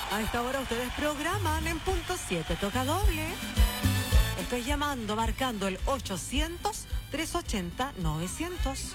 A esta hora ustedes programan en punto 7, toca doble. Estoy llamando, marcando el 800-380-900.